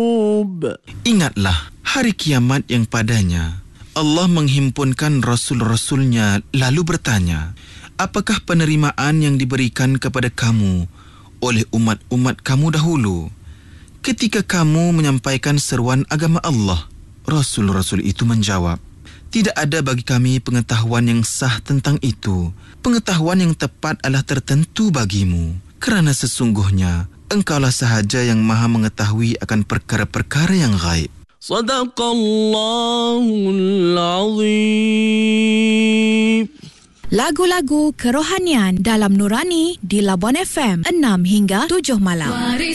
Ingatlah hari kiamat yang padanya Allah menghimpunkan Rasul-Rasulnya lalu bertanya, apakah penerimaan yang diberikan kepada kamu oleh umat-umat kamu dahulu ketika kamu menyampaikan seruan agama Allah? Rasul-Rasul itu menjawab, tidak ada bagi kami pengetahuan yang sah tentang itu. Pengetahuan yang tepat adalah tertentu bagimu, kerana sesungguhnya Engkaulah sahaja yang maha mengetahui akan perkara-perkara yang ghaib. Sadaqallahul Azim. Lagu-lagu kerohanian dalam Nurani di Labuan FM 6 hingga 7 malam.